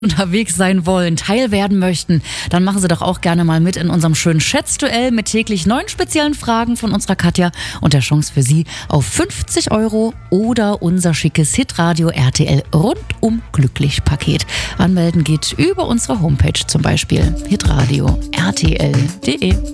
unterwegs sein wollen, Teil werden möchten, dann machen Sie doch auch gerne mal mit in unserem schönen Schätzduell mit täglich 9 speziellen Fragen von unserer Katja und der Chance für Sie auf 50 € oder unser schickes Hitradio RTL rundum glücklich Paket. Anmelden geht über unsere Homepage zum Beispiel hitradio rtl.de.